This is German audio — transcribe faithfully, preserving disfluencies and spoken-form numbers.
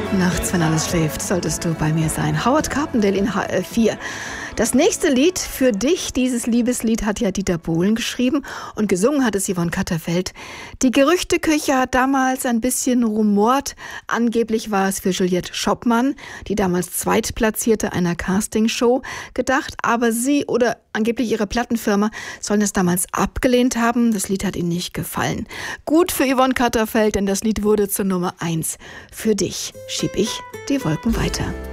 Nachts, wenn alles schläft, solltest du bei mir sein. Howard Carpendale in H L vier. Das nächste Lied für dich, dieses Liebeslied, hat ja Dieter Bohlen geschrieben und gesungen hat es Yvonne Katterfeld. Die Gerüchteküche hat damals ein bisschen rumort. Angeblich war es für Juliette Schoppmann, die damals Zweitplatzierte einer Castingshow, gedacht. Aber sie oder angeblich ihre Plattenfirma sollen es damals abgelehnt haben. Das Lied hat ihnen nicht gefallen. Gut für Yvonne Katterfeld, denn das Lied wurde zur Nummer eins. Für dich schieb ich die Wolken weiter.